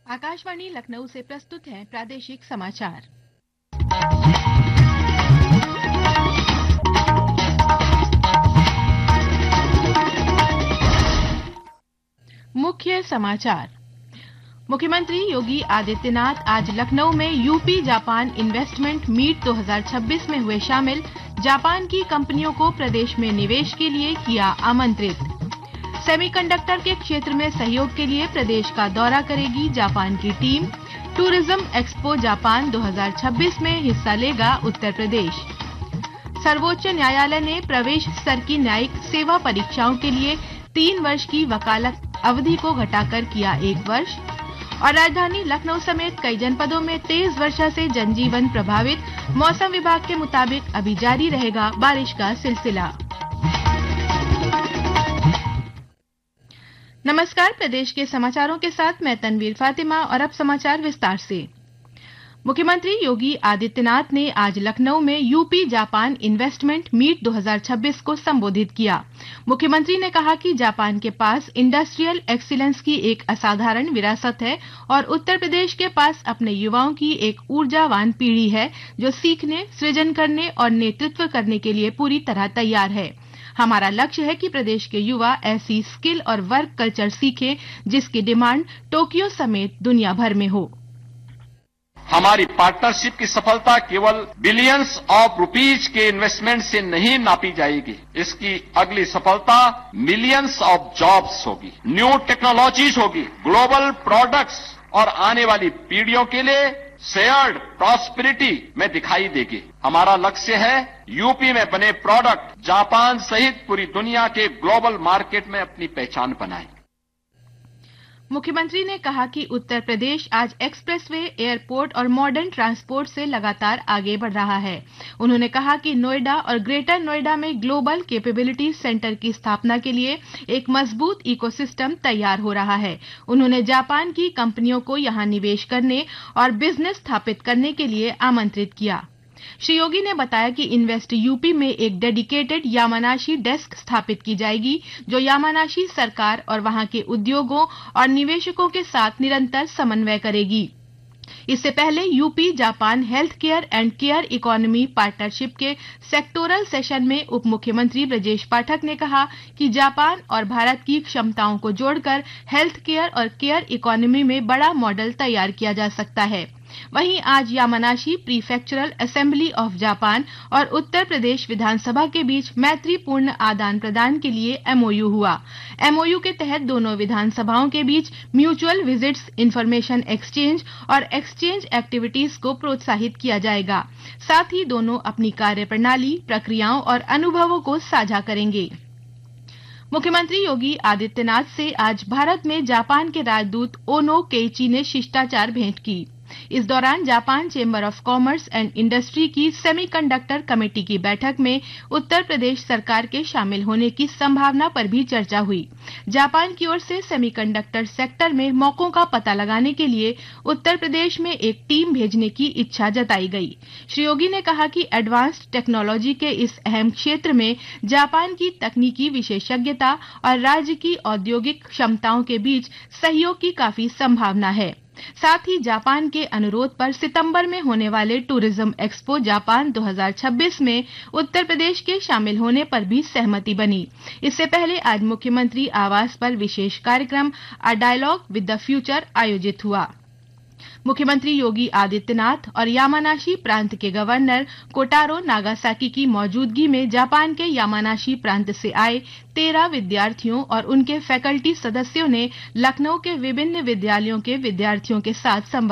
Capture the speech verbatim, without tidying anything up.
आकाशवाणी लखनऊ से प्रस्तुत है प्रादेशिक समाचार। मुख्य समाचार। मुख्यमंत्री योगी आदित्यनाथ आज लखनऊ में यूपी जापान इन्वेस्टमेंट मीट दो हज़ार छब्बीस में हुए शामिल। जापान की कंपनियों को प्रदेश में निवेश के लिए किया आमंत्रित। सेमीकंडक्टर के क्षेत्र में सहयोग के लिए प्रदेश का दौरा करेगी जापान की टीम। टूरिज्म एक्सपो जापान दो हज़ार छब्बीस में हिस्सा लेगा उत्तर प्रदेश। सर्वोच्च न्यायालय ने प्रवेश स्तर की न्यायिक सेवा परीक्षाओं के लिए तीन वर्ष की वकालत अवधि को घटाकर किया एक वर्ष। और राजधानी लखनऊ समेत कई जनपदों में तेज वर्षा से जनजीवन प्रभावित। मौसम विभाग के मुताबिक अभी जारी रहेगा बारिश का सिलसिला। नमस्कार, प्रदेश के समाचारों के साथ मैं तनवीर फातिमा और अब समाचार विस्तार से। मुख्यमंत्री योगी आदित्यनाथ ने आज लखनऊ में यूपी जापान इन्वेस्टमेंट मीट दो हज़ार छब्बीस को संबोधित किया। मुख्यमंत्री ने कहा कि जापान के पास इंडस्ट्रियल एक्सीलेंस की एक असाधारण विरासत है और उत्तर प्रदेश के पास अपने युवाओं की एक ऊर्जावान पीढ़ी है जो सीखने, सृजन करने और नेतृत्व करने के लिए पूरी तरह तैयार है। हमारा लक्ष्य है कि प्रदेश के युवा ऐसी स्किल और वर्क कल्चर सीखें जिसकी डिमांड टोक्यो समेत दुनिया भर में हो। हमारी पार्टनरशिप की सफलता केवल बिलियंस ऑफ रुपीज के इन्वेस्टमेंट से नहीं नापी जाएगी। इसकी अगली सफलता मिलियंस ऑफ जॉब्स होगी, न्यू टेक्नोलॉजीज होगी, ग्लोबल प्रोडक्ट्स और आने वाली पीढ़ियों के लिए शेयर्ड प्रॉस्पेरिटी में दिखाई देगी। हमारा लक्ष्य है यूपी में बने प्रोडक्ट जापान सहित पूरी दुनिया के ग्लोबल मार्केट में अपनी पहचान बनाए। मुख्यमंत्री ने कहा कि उत्तर प्रदेश आज एक्सप्रेसवे, एयरपोर्ट और मॉडर्न ट्रांसपोर्ट से लगातार आगे बढ़ रहा है। उन्होंने कहा कि नोएडा और ग्रेटर नोएडा में ग्लोबल कैपेबिलिटी सेंटर की स्थापना के लिए एक मजबूत इकोसिस्टम तैयार हो रहा है। उन्होंने जापान की कंपनियों को यहां निवेश करने और बिजनेस स्थापित करने के लिए आमंत्रित किया। श्री योगी ने बताया कि इन्वेस्ट यूपी में एक डेडिकेटेड यामानाशी डेस्क स्थापित की जाएगी जो यामानाशी सरकार और वहां के उद्योगों और निवेशकों के साथ निरंतर समन्वय करेगी। इससे पहले UP Japan health care and care economy partnership के सेक्टोरल सेशन में उप मुख्यमंत्री ब्रजेश पाठक ने कहा कि जापान और भारत की क्षमताओं को जोड़कर हेल्थ केयर और केयर इकोनॉमी में बड़ा मॉडल तैयार किया जा सकता है। वहीं आज यामानाशी प्रीफेक्चरल असेंबली ऑफ जापान और उत्तर प्रदेश विधानसभा के बीच मैत्रीपूर्ण आदान प्रदान के लिए एमओयू हुआ। एमओयू के तहत दोनों विधानसभाओं के बीच म्यूचुअल विजिट्स, इंफॉर्मेशन एक्सचेंज और एक्सचेंज एक्टिविटीज को प्रोत्साहित किया जाएगा। साथ ही दोनों अपनी कार्य प्रणाली, प्रक्रियाओं और अनुभवों को साझा करेंगे। मुख्यमंत्री योगी आदित्यनाथ से आज भारत में जापान के राजदूत ओनो केइची ने शिष्टाचार भेंट की। इस दौरान Japan chamber of commerce and industry की सेमीकंडक्टर कमेटी की बैठक में उत्तर प्रदेश सरकार के शामिल होने की संभावना पर भी चर्चा हुई। जापान की ओर से सेमीकंडक्टर सेक्टर में मौकों का पता लगाने के लिए उत्तर प्रदेश में एक टीम भेजने की इच्छा जताई गई। श्री योगी ने कहा कि एडवांस्ड टेक्नोलॉजी के इस अहम क्षेत्र में जापान की तकनीकी विशेषज्ञता और राज्य की औद्योगिक क्षमताओं के बीच सहयोग की काफी संभावना है। साथ ही जापान के अनुरोध पर सितंबर में होने वाले टूरिज्म एक्सपो जापान दो हज़ार छब्बीस में उत्तर प्रदेश के शामिल होने पर भी सहमति बनी। इससे पहले आज मुख्यमंत्री आवास पर विशेष कार्यक्रम a dialogue with the future आयोजित हुआ। मुख्यमंत्री योगी आदित्यनाथ और यामानाशी प्रांत के गवर्नर कोटारो नागासाकी की मौजूदगी में जापान के यामानाशी प्रांत से आए तेरह विद्यार्थियों और उनके फैकल्टी सदस्यों ने लखनऊ के विभिन्न विद्यालयों के विद्यार्थियों के साथ संवाद